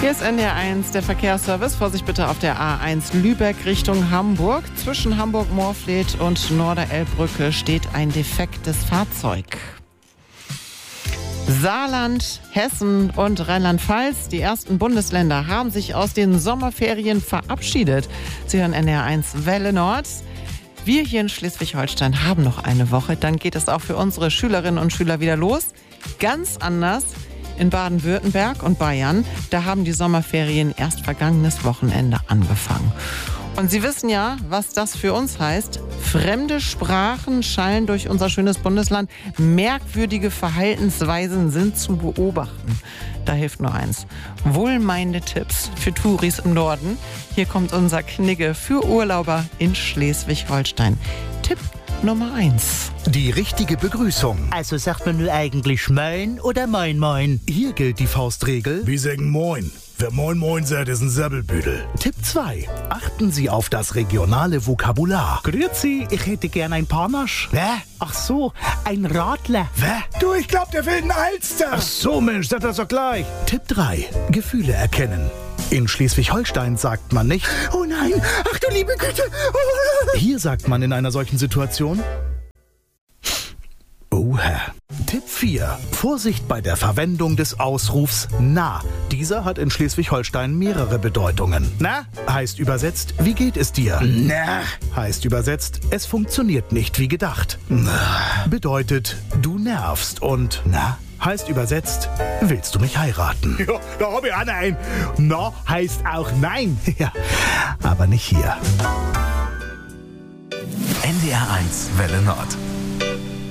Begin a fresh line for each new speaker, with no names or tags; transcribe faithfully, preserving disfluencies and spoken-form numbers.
Hier ist N D R eins, der Verkehrsservice. Vorsicht bitte auf der A eins Lübeck Richtung Hamburg. Zwischen Hamburg-Moorfleet und Norderelbbrücke steht ein defektes Fahrzeug. Saarland, Hessen und Rheinland-Pfalz, die ersten Bundesländer, haben sich aus den Sommerferien verabschiedet. Sie hören N D R eins Welle Nord. Wir hier in Schleswig-Holstein haben noch eine Woche. Dann geht es auch für unsere Schülerinnen und Schüler wieder los. Ganz anders in Baden-Württemberg und Bayern. Da haben die Sommerferien erst vergangenes Wochenende angefangen. Und Sie wissen ja, was das für uns heißt. Fremde Sprachen schallen durch unser schönes Bundesland. Merkwürdige Verhaltensweisen sind zu beobachten. Da hilft nur eins. Wohlmeinende Tipps für Touris im Norden. Hier kommt unser Knigge für Urlauber in Schleswig-Holstein. Tipp Nummer eins.
Die richtige Begrüßung.
Also sagt man nur eigentlich Moin oder Moin Moin?
Hier gilt die Faustregel.
Wir sagen Moin. Wer Moin Moin sagt, ist ein Säbelbüdel.
Tipp zwei. Achten Sie auf das regionale Vokabular.
Grüezi, ich hätte gern ein Panache.
Hä?
Ach so, ein Radler.
Hä?
Du, ich glaub, der will einen Alster.
Ach so, Mensch, sag das doch gleich. Tipp drei. Gefühle erkennen. In Schleswig-Holstein sagt man nicht:
Oh nein, ach du liebe Güte.
Hier sagt man in einer solchen Situation: Oha. Tipp vier. Vorsicht bei der Verwendung des Ausrufs na. Dieser hat in Schleswig-Holstein mehrere Bedeutungen.
Na?
Heißt übersetzt, wie geht es dir?
Na.
Heißt übersetzt, es funktioniert nicht wie gedacht.
Na.
Bedeutet, du nervst. Und na heißt übersetzt, willst du mich heiraten?
Ja, da hab ich auch einen. Na heißt auch nein.
Ja, aber nicht hier.
N D R eins Welle Nord.